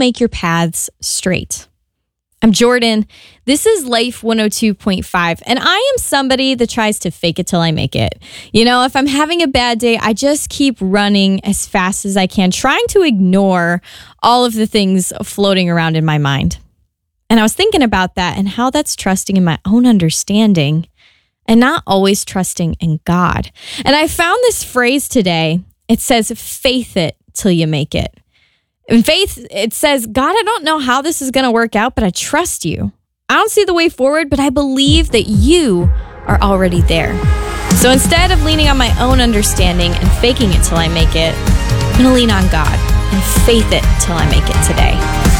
make your paths straight. I'm Jordan. This is Life 102.5, and I am somebody that tries to fake it till I make it. You know, if I'm having a bad day, I just keep running as fast as I can, trying to ignore all of the things floating around in my mind. And I was thinking about that and how that's trusting in my own understanding and not always trusting in God. And I found this phrase today. It says, faith it till you make it. In faith, it says, God, I don't know how this is going to work out, but I trust you. I don't see the way forward, but I believe that you are already there. So instead of leaning on my own understanding and faking it till I make it, I'm going to lean on God and faith it till I make it today.